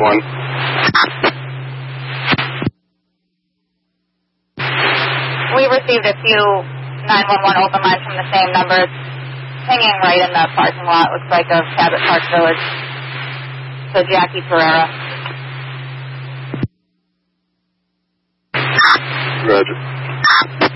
We received a few 911 open lines from the same numbers hanging right in the parking lot, looks like, of Cabot Park Village. So Jackie Pereira. Roger.